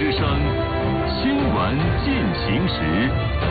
之声新闻进行时。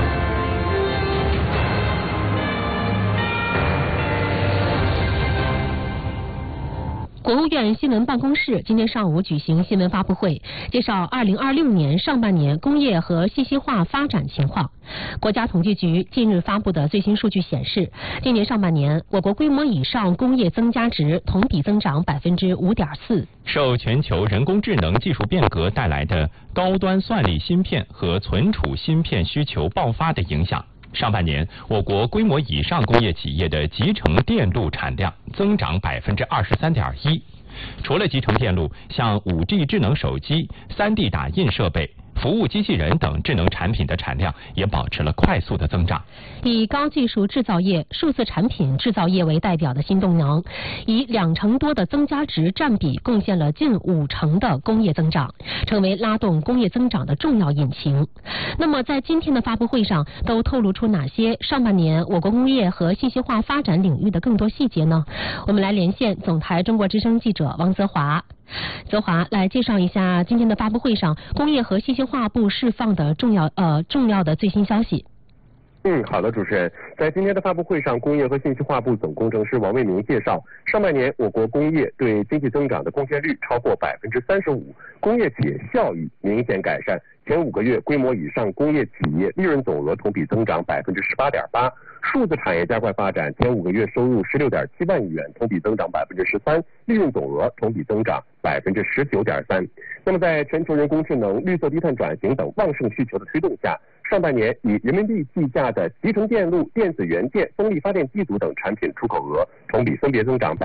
国务院新闻办公室今天上午举行新闻发布会，介绍2026年上半年工业和信息化发展情况。国家统计局近日发布的最新数据显示，今年上半年我国规模以上工业增加值同比增长5.4%。 受全球人工智能技术变革带来的高端算力芯片和存储芯片需求爆发的影响，上半年我国规模以上工业企业的集成电路产量增长23.1%。除了集成电路，像 5G 智能手机、3D 打印设备、服务机器人等智能产品的产量也保持了快速的增长。 以高技术制造业、数字产品制造业为代表的新动能，以2%多的增加值占比贡献了近50%的工业增长，成为拉动工业增长的重要引擎。那么在今天的发布会上都透露出哪些上半年我国工业和信息化发展领域的更多细节呢？我们来连线总台中国之声记者王泽华。泽华来介绍一下今天的发布会上工业和信息化部释放的重要的最新消息。 好的，主持人，在今天的发布会上，工业和信息化部总工程师王卫民介绍，上半年我国工业对经济增长的贡献率超过35%，工业企业效益明显改善。前5个月规模以上工业企业利润总额同比增长18.8%，数字产业加快发展，前5个月收入16.7万亿元，同比增长13%，利润总额同比增长19.3%。那么在全球人工智能、绿色低碳转型等旺盛需求的推动下，上半年以人民币计价的集成电路、电子元件、风力发电机组等产品出口额同比分别增长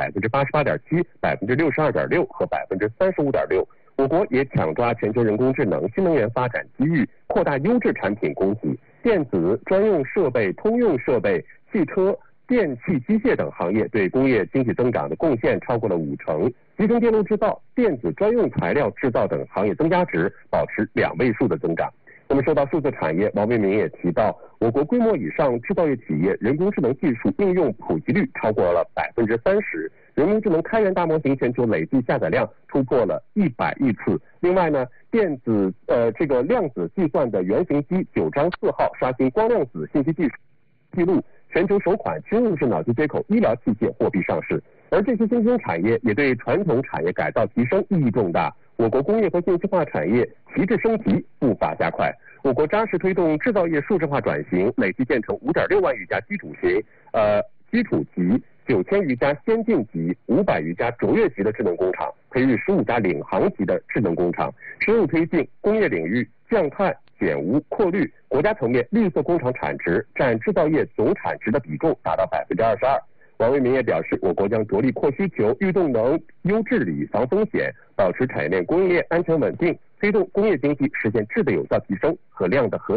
88.7%、62.6%和35.6%。我国也抢抓全球人工智能、新能源发展机遇，扩大优质产品供给，电子、专用设备、通用设备、汽车、电气机械等行业对工业经济增长的贡献超过了50%，集成电路制造、电子专用材料制造等行业增加值保持2位数的增长。那么说到数字产业，王卫民也提到，我国规模以上制造业企业人工智能技术应用普及率超过了30%，人工智能开源大模型全球累计下载量突破了100亿次。另外呢，量子计算的原型机9章4号刷新光量子信息技术记录，全球首款侵入式脑机接口医疗器械货币上市。而这些新兴产业也对传统产业改造提升意义重大。我国工业和信息化产业旗帜升级，步伐加快。我国扎实推动制造业数字化转型，累计建成5.6万余家基础级、9000余家先进级、500余家卓越级的智能工厂，培育15家领航级的智能工厂，深入推进工业领域降碳、减污、扩绿，国家层面绿色工厂产值占制造业总产值的比重达到22%。王卫民也表示，我国将着力扩需求、育动能、优治理、防风险，保持产业链供应链安全稳定，推动工业经济实现质的有效提升和量的合